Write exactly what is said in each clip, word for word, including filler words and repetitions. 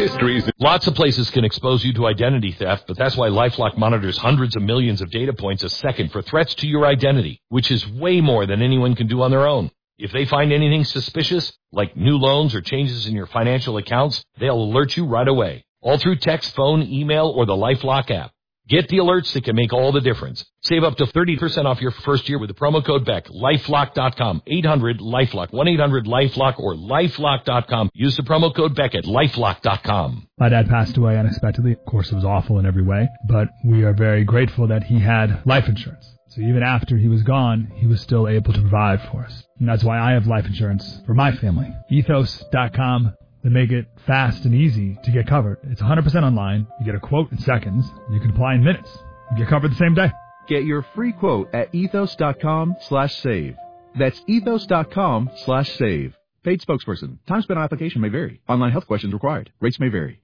History's... Lots of places can expose you to identity theft, but that's why LifeLock monitors hundreds of millions of data points a second for threats to your identity, which is way more than anyone can do on their own. If they find anything suspicious, like new loans or changes in your financial accounts, they'll alert you right away, all through text, phone, email, or the LifeLock app. Get the alerts that can make all the difference. Save up to thirty percent off your first year with the promo code Beck. LifeLock dot com, eight hundred LifeLock, one eight hundred LifeLock, or LifeLock dot com. Use the promo code Beck at LifeLock dot com. My dad passed away unexpectedly. Of course, it was awful in every way, but we are very grateful that he had life insurance. So even after he was gone, he was still able to provide for us. And that's why I have life insurance for my family. Ethos dot com. They make it fast and easy to get covered. It's one hundred percent online. You get a quote in seconds. You can apply in minutes. You get covered the same day. Get your free quote at ethos dot com slash save. That's ethos dot com slash save. Paid spokesperson. Time spent on application may vary. Online health questions required. Rates may vary.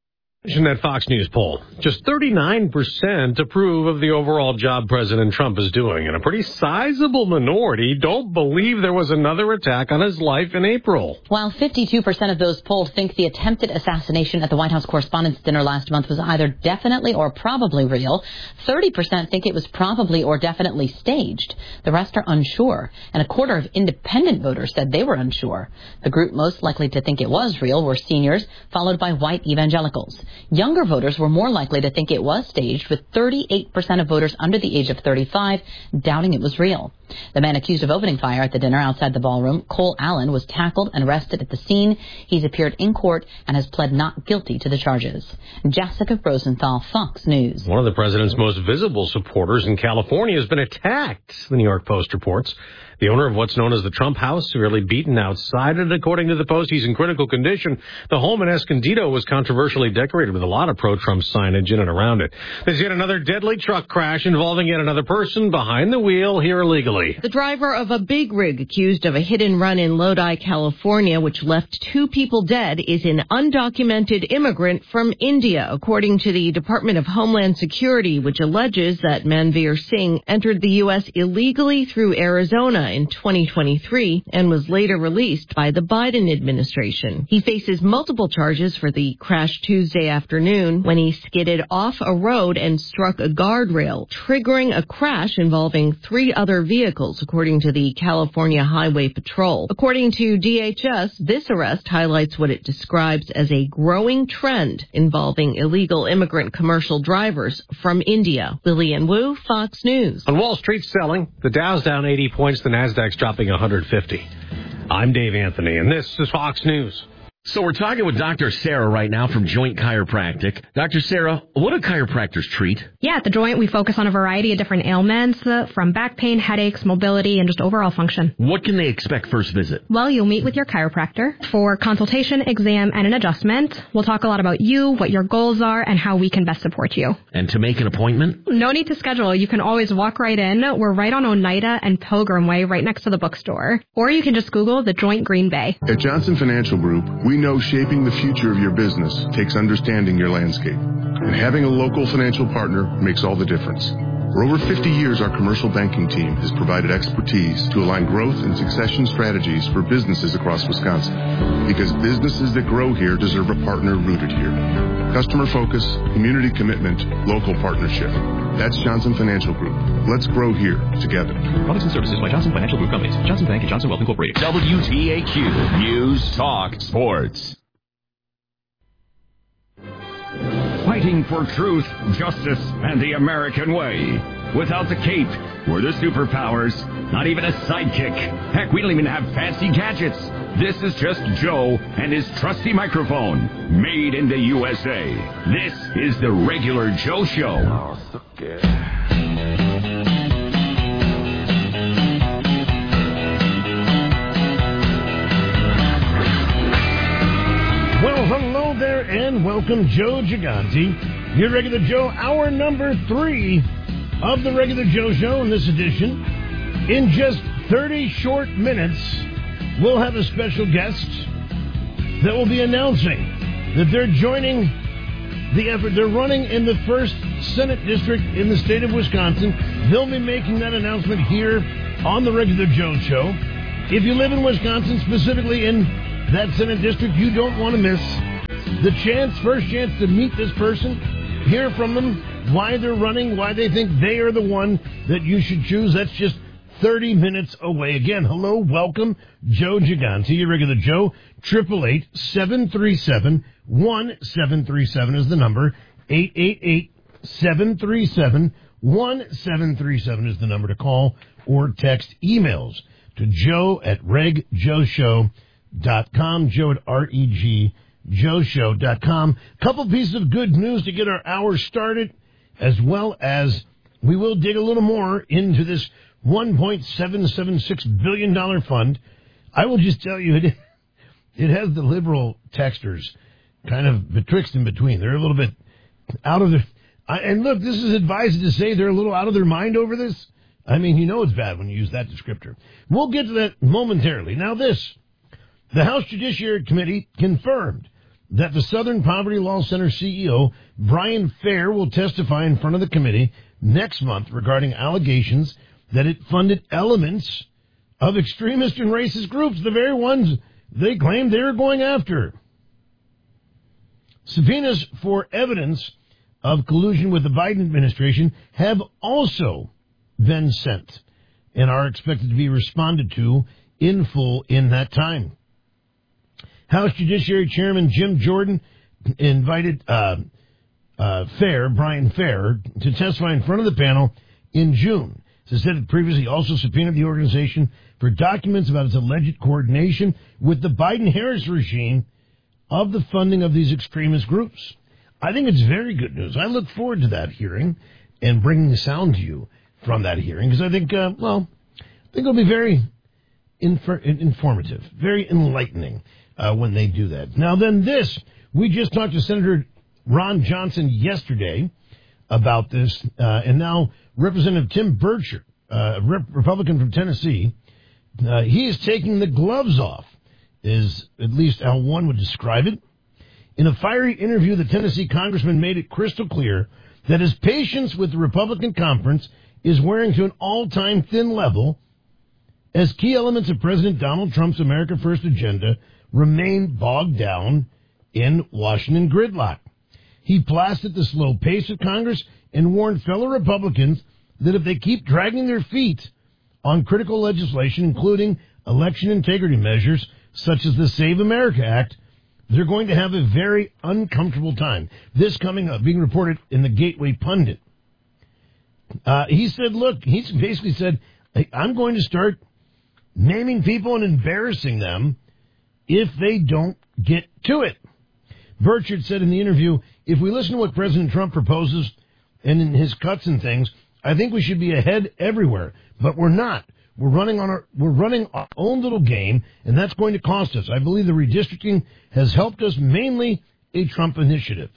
In that Fox News poll, just thirty-nine percent approve of the overall job President Trump is doing, and a pretty sizable minority don't believe there was another attack on his life in April. While fifty-two percent of those polled think the attempted assassination at the White House Correspondents' Dinner last month was either definitely or probably real, thirty percent think it was probably or definitely staged. The rest are unsure, and a quarter of independent voters said they were unsure. The group most likely to think it was real were seniors, followed by white evangelicals. Younger voters were more likely to think it was staged, with thirty-eight percent of voters under the age of thirty-five doubting it was real. The man accused of opening fire at the dinner outside the ballroom, Cole Allen, was tackled and arrested at the scene. He's appeared in court and has pled not guilty to the charges. Jessica Rosenthal, Fox News. One of the president's most visible supporters in California has been attacked, the New York Post reports. The owner of what's known as the Trump House, severely beaten outside it. According to the Post, he's in critical condition. The home in Escondido was controversially decorated with a lot of pro-Trump signage in and around it. There's yet another deadly truck crash involving yet another person behind the wheel here illegally. The driver of a big rig accused of a hit-and-run in Lodi, California, which left two people dead, is an undocumented immigrant from India, according to the Department of Homeland Security, which alleges that Manveer Singh entered the U S illegally through Arizona in twenty twenty-three and was later released by the Biden administration. He faces multiple charges for the crash Tuesday afternoon when he skidded off a road and struck a guardrail, triggering a crash involving three other vehicles, according to the California Highway Patrol. According to D H S, this arrest highlights what it describes as a growing trend involving illegal immigrant commercial drivers from India. Lillian Wu, Fox News. On Wall Street selling, the Dow's down eighty points, the Nasdaq's dropping one hundred fifty. I'm Dave Anthony, and this is Fox News. So we're talking with Doctor Sarah right now from Joint Chiropractic. Doctor Sarah, what do chiropractors treat? Yeah, at the Joint, we focus on a variety of different ailments, uh, from back pain, headaches, mobility, and just overall function. What can they expect first visit? Well, you'll meet with your chiropractor for consultation, exam, and an adjustment. We'll talk a lot about you, what your goals are, and how we can best support you. And to make an appointment? No need to schedule. You can always walk right in. We're right on Oneida and Pilgrim Way, right next to the bookstore. Or you can just Google the Joint Green Bay. At Johnson Financial Group, we know shaping the future of your business takes understanding your landscape. And having a local financial partner makes all the difference. For over fifty years, our commercial banking team has provided expertise to align growth and succession strategies for businesses across Wisconsin. Because businesses that grow here deserve a partner rooted here. Customer focus, community commitment, local partnership. That's Johnson Financial Group. Let's grow here together. Products and services by Johnson Financial Group Companies. Johnson Bank and Johnson Wealth Incorporated. W T A Q News Talk Sports. Fighting for truth, justice, and the American way. Without the cape or the superpowers, not even a sidekick. Heck, we don't even have fancy gadgets. This is just Joe and his trusty microphone, made in the U S A. This is the Regular Joe Show. Oh, so good. Well, hello there, and welcome, Joe Gigante. Your Regular Joe, hour number three of the Regular Joe Show in this edition. In just thirty short minutes, we'll have a special guest that will be announcing that they're joining the effort. They're running in the first Senate district in the state of Wisconsin. They'll be making that announcement here on the Regular Joe Show. If you live in Wisconsin, specifically in that Senate district, you don't want to miss the chance, first chance to meet this person, hear from them, why they're running, why they think they are the one that you should choose. That's just thirty minutes away. Again, hello, welcome, Joe Gigante, your regular Joe. Triple eight seven three seven one seven three seven is the number. Eight eight eight seven three seven one seven three seven is the number to call or text. Emails to Joe at reg joe show dot com. Joe at R E G joe show dot com. Couple pieces of good news to get our hour started, as well as we will dig a little more into this one point seven seven six billion dollars fund. I will just tell you, it, it has the liberal texters kind of betwixt and between. They're a little bit out of their... I, and look, this is advised to say they're a little out of their mind over this. I mean, you know it's bad when you use that descriptor. We'll get to that momentarily. Now this, the House Judiciary Committee confirmed that the Southern Poverty Law Center C E O, Brian Fair, will testify in front of the committee next month regarding allegations that it funded elements of extremist and racist groups, the very ones they claimed they were going after. Subpoenas for evidence of collusion with the Biden administration have also been sent and are expected to be responded to in full in that time. House Judiciary Chairman Jim Jordan invited uh, uh, Fair, Brian Fair, to testify in front of the panel in June. As I said, it previously also subpoenaed the organization for documents about its alleged coordination with the Biden-Harris regime of the funding of these extremist groups. I think it's very good news. I look forward to that hearing and bringing the sound to you from that hearing, because I think, uh, well, I think it'll be very infor- informative, very enlightening uh, when they do that. Now then this, we just talked to Senator Ron Johnson yesterday about this, uh, and now Representative Tim Burchett, uh, Rep- Republican from Tennessee, uh, he is taking the gloves off, is at least how one would describe it. In a fiery interview, the Tennessee congressman made it crystal clear that his patience with the Republican conference is wearing to an all-time thin level as key elements of President Donald Trump's America First agenda remain bogged down in Washington gridlock. He blasted the slow pace of Congress and warned fellow Republicans that if they keep dragging their feet on critical legislation, including election integrity measures such as the Save America Act, they're going to have a very uncomfortable time. This coming up, being reported in the Gateway Pundit. Uh, he said, look, he basically said, I'm going to start naming people and embarrassing them if they don't get to it. Burchett said in the interview, if we listen to what President Trump proposes and in his cuts and things, I think we should be ahead everywhere, but we're not. We're running on our, we're running our own little game, and that's going to cost us. I believe the redistricting has helped us, mainly a Trump initiative.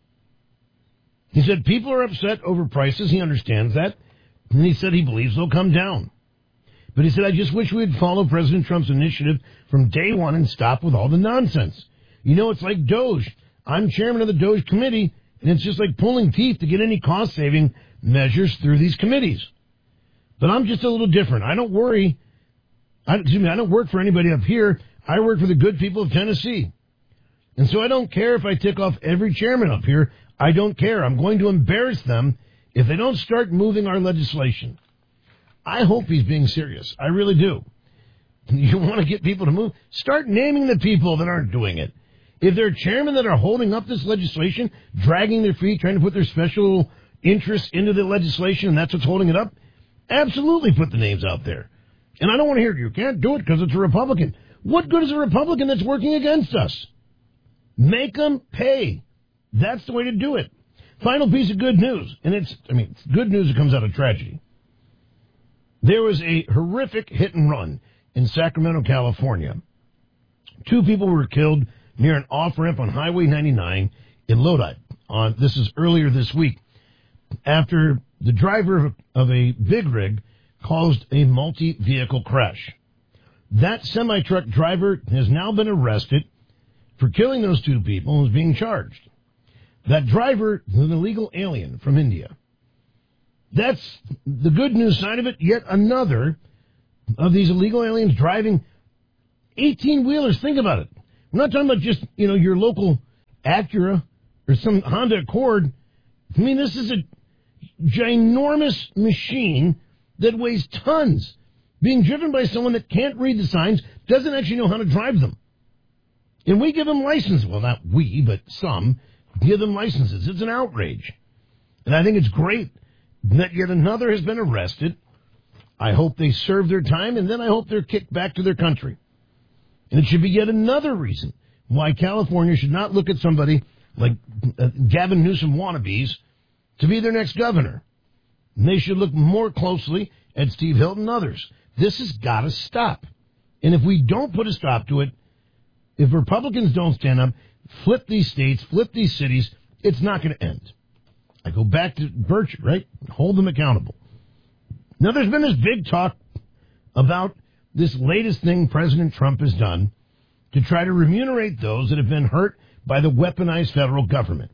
He said people are upset over prices. He understands that. And he said he believes they'll come down. But he said, I just wish we would follow President Trump's initiative from day one and stop with all the nonsense. You know, it's like Doge. I'm chairman of the Doge committee, and it's just like pulling teeth to get any cost-saving measures through these committees. But I'm just a little different. I don't worry. I, excuse me, I don't work for anybody up here. I work for the good people of Tennessee. And so I don't care if I tick off every chairman up here. I don't care. I'm going to embarrass them if they don't start moving our legislation. I hope he's being serious. I really do. You want to get people to move? Start naming the people that aren't doing it. If there are chairmen that are holding up this legislation, dragging their feet, trying to put their special interests into the legislation, and that's what's holding it up, absolutely put the names out there. And I don't want to hear you can't do it because it's a Republican. What good is a Republican that's working against us? Make them pay. That's the way to do it. Final piece of good news, and it's, I mean, it's good news that comes out of tragedy. There was a horrific hit and run in Sacramento, California. Two people were killed near an off-ramp on Highway ninety-nine in Lodi. On this is earlier this week, after the driver of a big rig caused a multi-vehicle crash. That semi-truck driver has now been arrested for killing those two people and is being charged. That driver is an illegal alien from India. That's the good news side of it. Yet another of these illegal aliens driving eighteen-wheelers. Think about it. We're not talking about just, you know, your local Acura or some Honda Accord. I mean, this is a ginormous machine that weighs tons, being driven by someone that can't read the signs, doesn't actually know how to drive them. And we give them licenses. Well, not we, but some give them licenses. It's an outrage. And I think it's great that yet another has been arrested. I hope they serve their time, and then I hope they're kicked back to their country. And it should be yet another reason why California should not look at somebody like uh, Gavin Newsom wannabes to be their next governor. And they should look more closely at Steve Hilton and others. This has got to stop. And if we don't put a stop to it, if Republicans don't stand up, flip these states, flip these cities, it's not going to end. I go back to Burchett, right? Hold them accountable. Now, there's been this big talk about this latest thing President Trump has done to try to remunerate those that have been hurt by the weaponized federal government.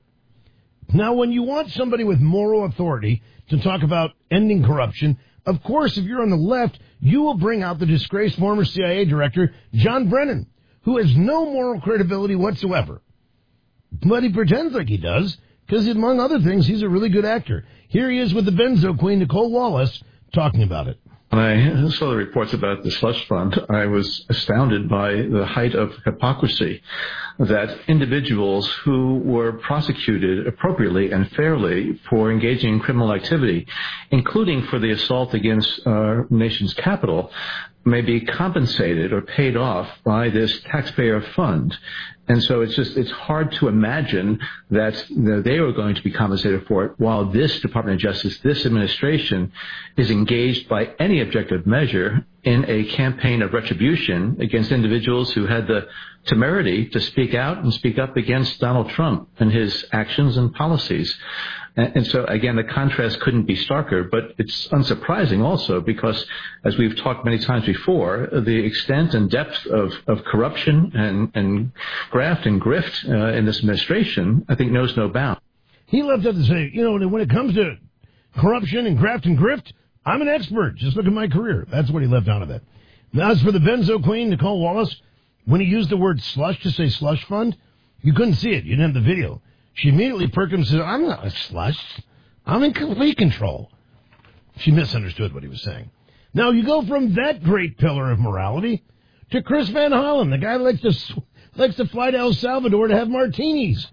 Now, when you want somebody with moral authority to talk about ending corruption, of course, if you're on the left, you will bring out the disgraced former C I A director, John Brennan, who has no moral credibility whatsoever. But he pretends like he does, because among other things, he's a really good actor. Here he is with the benzo queen, Nicole Wallace, talking about it. When I saw the reports about the slush fund, I was astounded by the height of hypocrisy that individuals who were prosecuted appropriately and fairly for engaging in criminal activity, including for the assault against our nation's capital, may be compensated or paid off by this taxpayer fund. And so it's just, it's hard to imagine that you know, they were going to be compensated for it while this Department of Justice, this administration, is engaged by any objective measure in a campaign of retribution against individuals who had the temerity to speak out and speak up against Donald Trump and his actions and policies. And so, again, the contrast couldn't be starker, but it's unsurprising also because, as we've talked many times before, the extent and depth of, of corruption and, and graft and grift uh, in this administration, I think, knows no bounds. He left out to say, you know, when it comes to corruption and graft and grift, I'm an expert. Just look at my career. That's what he left out of it. Now, as for the benzo queen, Nicole Wallace, when he used the word slush to say slush fund, you couldn't see it. You didn't have the video. She immediately perked up and said, I'm not a slush. I'm in complete control. She misunderstood what he was saying. Now, you go from that great pillar of morality to Chris Van Hollen, the guy that likes to, likes to fly to El Salvador to have martinis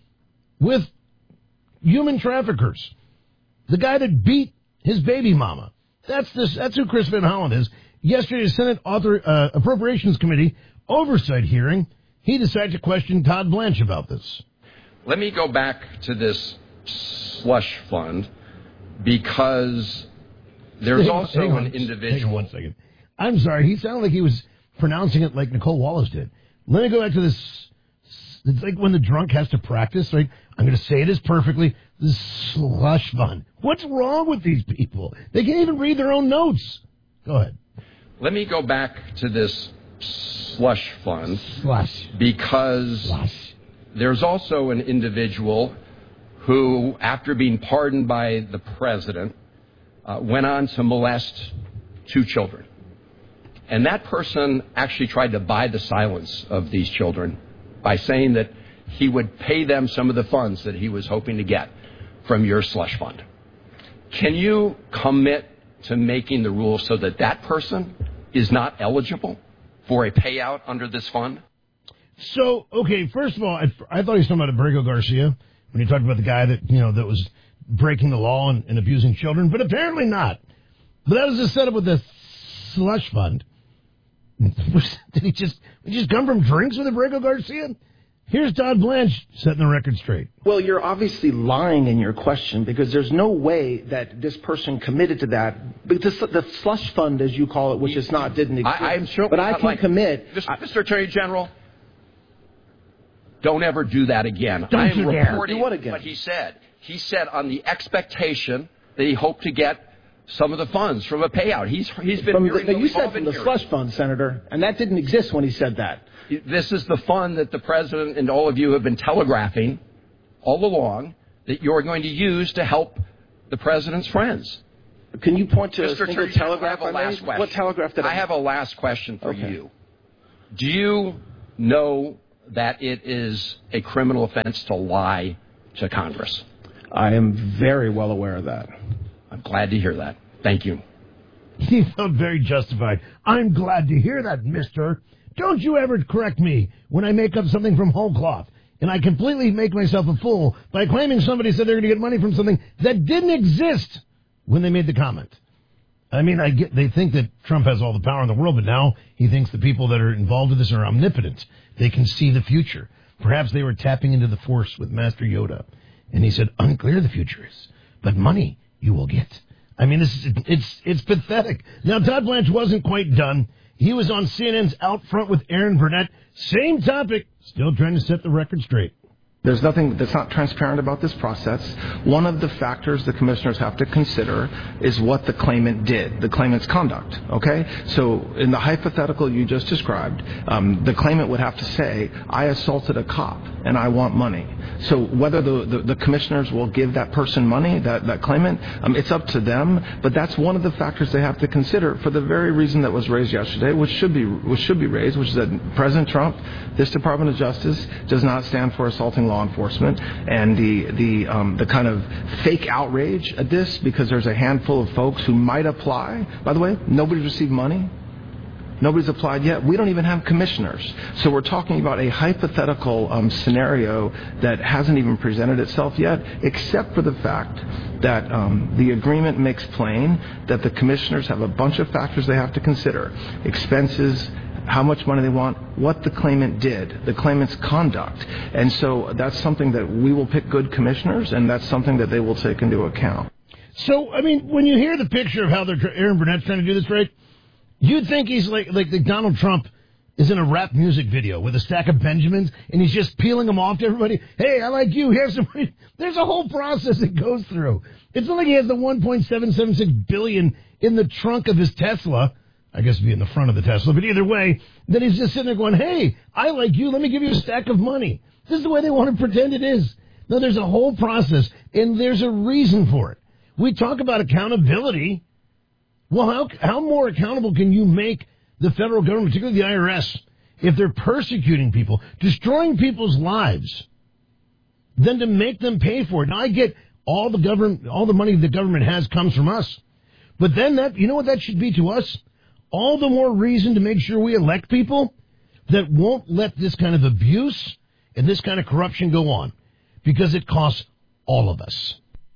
with human traffickers. The guy that beat his baby mama. That's this. That's who Chris Van Hollen is. Yesterday's Senate Author, uh, Appropriations Committee oversight hearing, he decided to question Todd Blanche about this. Let me go back to this slush fund because there's hang, also hang on, an individual. Hang on one second. I'm sorry. He sounded like he was pronouncing it like Nicole Wallace did. Let me go back to this. It's like when the drunk has to practice, right? I'm going to say it as perfectly. The slush fund. What's wrong with these people? They can't even read their own notes. Go ahead. Let me go back to this slush fund slush. because slush. There's also an individual who, after being pardoned by the president, uh, went on to molest two children. And that person actually tried to buy the silence of these children by saying that he would pay them some of the funds that he was hoping to get from your slush fund. Can you commit to making the rules so that that person is not eligible for a payout under this fund? So, okay, first of all, I, I thought he was talking about Abrego Garcia when he talked about the guy that, you know, that was breaking the law and, and abusing children, but apparently not. But that was a setup with the slush fund. Did he just, did he just come from drinks with Abrego Garcia? Here's Todd Blanche setting the record straight. Well, you're obviously lying in your question because there's no way that this person committed to that. Because the slush fund, as you call it, which is not, didn't exist. I, I'm sure, but I can like, commit. Mister Attorney General, don't ever do that again. Don't I am you dare. reporting Do what again? what he said. He said on the expectation that he hoped to get some of the funds from a payout. He's he's been from hearing the, those you said all from been the hearing. slush fund, Senator, and that didn't exist when he said that. This is the fund that the president and all of you have been telegraphing all along that you're going to use to help the president's friends. Can you point to Mister a single Attorney General, telegraph I have a I last made? question. What telegraph did I I have a last question for Okay. you. Do you know that it is a criminal offense to lie to Congress? I am very well aware of that. I'm glad to hear that. Thank you. He felt very justified. I'm glad to hear that, mister. Don't you ever correct me when I make up something from whole cloth, and I completely make myself a fool by claiming somebody said they're going to get money from something that didn't exist when they made the comment. I mean, I get, they think that Trump has all the power in the world, but now he thinks the people that are involved in this are omnipotent. They can see the future. Perhaps they were tapping into the Force with Master Yoda. And he said, unclear the future is, but money you will get. I mean, this is, it's it's pathetic. Now, Todd Blanche wasn't quite done. He was on C N N's Out Front with Aaron Burnett. Same topic, still trying to set the record straight. There's nothing that's not transparent about this process. One of the factors the commissioners have to consider is what the claimant did, the claimant's conduct, okay? So in the hypothetical you just described, um, the claimant would have to say, I assaulted a cop and I want money. So whether the, the, the commissioners will give that person money, that, that claimant, um, it's up to them, but that's one of the factors they have to consider for the very reason that was raised yesterday, which should be, which should be raised, which is that President Trump, this Department of Justice, does not stand for assaulting law enforcement, and the the um, the kind of fake outrage at this because there's a handful of folks who might apply. By the way, nobody's received money. Nobody's applied yet. We don't even have commissioners. So we're talking about a hypothetical um, scenario that hasn't even presented itself yet, except for the fact that um, the agreement makes plain that the commissioners have a bunch of factors they have to consider. Expenses, how much money they want, what the claimant did, the claimant's conduct. And so that's something that we will pick good commissioners, and that's something that they will take into account. So, I mean, when you hear the picture of how they're, Aaron Burnett's trying to do this, right, you'd think he's like, like the Donald Trump is in a rap music video with a stack of Benjamins, and he's just peeling them off to everybody. Hey, I like you. Here's some money. There's a whole process it goes through. It's not like he has the one point seven seven six billion dollars in the trunk of his Tesla. I guess it'd be in the front of the Tesla, but either way, then he's just sitting there going, hey, I like you, let me give you a stack of money. This is the way they want to pretend it is. No, there's a whole process, and there's a reason for it. We talk about accountability. Well, how, how more accountable can you make the federal government, particularly the I R S, if they're persecuting people, destroying people's lives, than to make them pay for it? Now, I get all the government, all the money the government has comes from us, but then that, you know what that should be to us? All the more reason to make sure we elect people that won't let this kind of abuse and this kind of corruption go on, because it costs all of us.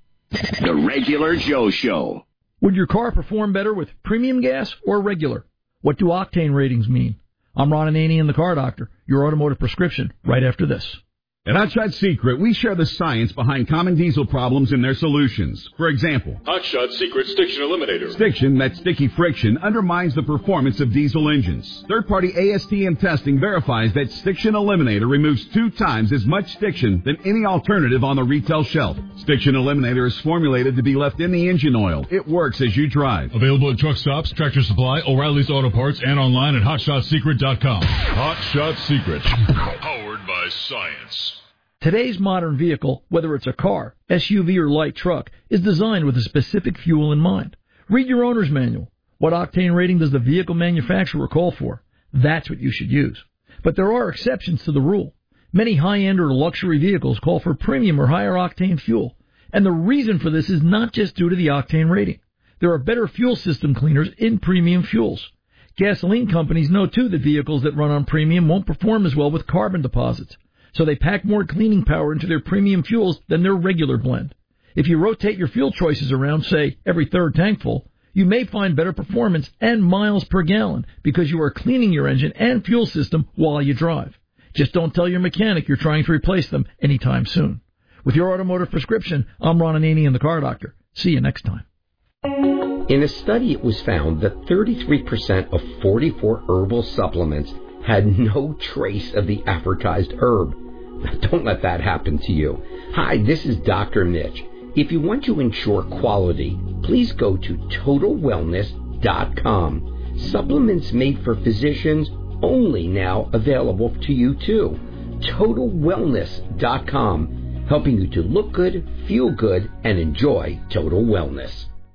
The Regular Joe Show. Would your car perform better with premium gas or regular? What do octane ratings mean? I'm Ron Ananian, the Car Doctor, your automotive prescription, right after this. At Hotshot Secret, we share the science behind common diesel problems and their solutions. For example, Hotshot Secret Stiction Eliminator. Stiction, that sticky friction, undermines the performance of diesel engines. Third-party A S T M testing verifies that Stiction Eliminator removes two times as much stiction than any alternative on the retail shelf. Stiction Eliminator is formulated to be left in the engine oil. It works as you drive. Available at truck stops, Tractor Supply, O'Reilly's Auto Parts, and online at hot shot secret dot com. Hotshot Secret. Powered by science. Today's modern vehicle, whether it's a car, S U V, or light truck, is designed with a specific fuel in mind. Read your owner's manual. What octane rating does the vehicle manufacturer call for? That's what you should use. But there are exceptions to the rule. Many high-end or luxury vehicles call for premium or higher octane fuel. And the reason for this is not just due to the octane rating. There are better fuel system cleaners in premium fuels. Gasoline companies know, too, that vehicles that run on premium won't perform as well with carbon deposits. So they pack more cleaning power into their premium fuels than their regular blend. If you rotate your fuel choices around, say, every third tank full, you may find better performance and miles per gallon because you are cleaning your engine and fuel system while you drive. Just don't tell your mechanic you're trying to replace them anytime soon. With your automotive prescription, I'm Ron Ananian, the Car Doctor. See you next time. In a study, it was found that thirty-three percent of forty-four herbal supplements had no trace of the advertised herb. Now, don't let that happen to you. Hi, this is Doctor Mitch. If you want to ensure quality, please go to total wellness dot com. Supplements made for physicians only now available to you too. total wellness dot com, helping you to look good, feel good, and enjoy total wellness.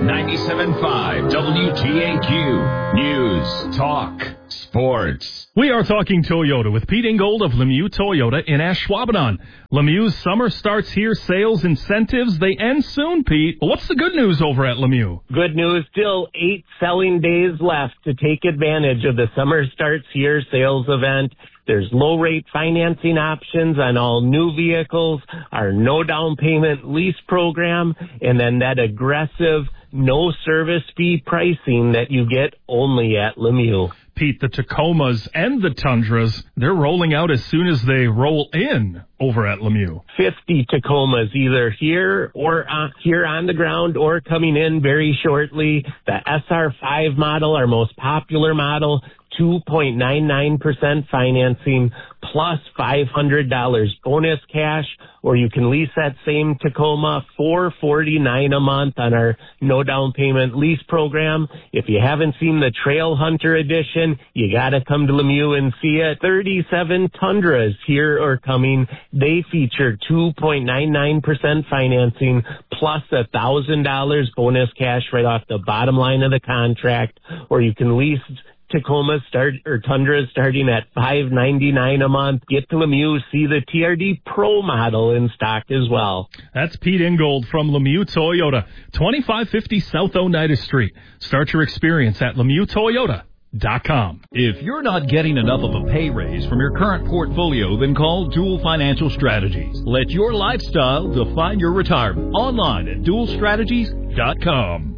ninety-seven point five W T A Q. News, talk, sports. We are talking Toyota with Pete Ingold of Lemieux Toyota in Ashwaubenon. Lemieux's summer starts here. Sales incentives, they end soon, Pete. What's the good news over at Lemieux? Good news, still eight selling days left to take advantage of the Summer Starts Here sales event. There's low-rate financing options on all new vehicles, our no-down payment lease program, and then that aggressive no-service fee pricing that you get only at Lemieux. Pete, the Tacomas and the Tundras, they're rolling out as soon as they roll in over at Lemieux. fifty Tacomas either here or uh, here on the ground or coming in very shortly. The S R five model, our most popular model, two point nine nine percent financing plus five hundred dollars bonus cash, or you can lease that same Tacoma four forty-nine a month on our no down payment lease program. If you haven't seen the Trail Hunter edition, you got to come to Lemieux and see it. thirty-seven Tundras here or coming. They feature two point nine nine percent financing plus one thousand dollars bonus cash right off the bottom line of the contract, or you can lease Tacoma start or Tundra starting at five ninety-nine a month. Get to Lemieux, see the T R D Pro model in stock as well. That's Pete Ingold from Lemieux Toyota, twenty-five fifty South Oneida Street. Start your experience at Lemieux Toyota dot com. If you're not getting enough of a pay raise from your current portfolio, then call Dual Financial Strategies. Let your lifestyle define your retirement. Online at dual strategies dot com.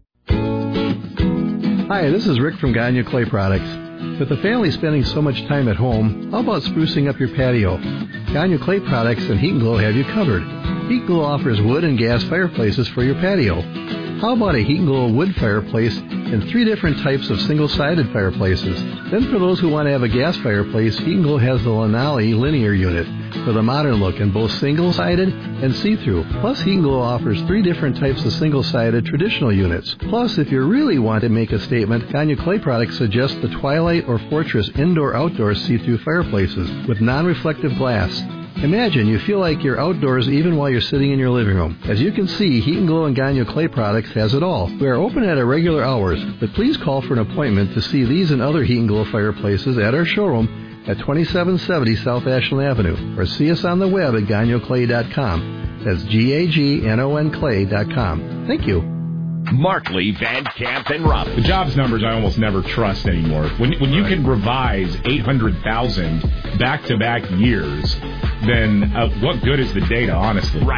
Hi, this is Rick from Gagne Clay Products. With the family spending so much time at home, how about sprucing up your patio? Gagne Clay Products and Heat and Glow have you covered. Heat and Glow offers wood and gas fireplaces for your patio. How about a Heat and Glow wood fireplace and three different types of single-sided fireplaces? Then for those who want to have a gas fireplace, Heat and Glow has the Lanali linear unit with a modern look in both single-sided and see-through. Plus, Heat and Glow offers three different types of single-sided traditional units. Plus, if you really want to make a statement, Gagne Clay Products suggests the Twilight or Fortress indoor-outdoor see-through fireplaces with non-reflective glass. Imagine you feel like you're outdoors even while you're sitting in your living room. As you can see, Heat and Glow and Gagne Clay Products has it all. We are open at our regular hours, but please call for an appointment to see these and other Heat and Glow fireplaces at our showroom at twenty-seven seventy South Ashland Avenue, or see us on the web at gagne clay dot com. That's G A G N O N clay dot com. Thank you. Markley, Van Camp, and Rob. The jobs numbers I almost never trust anymore. When when you can revise eight hundred thousand back-to-back years, then uh, what good is the data, honestly? Right.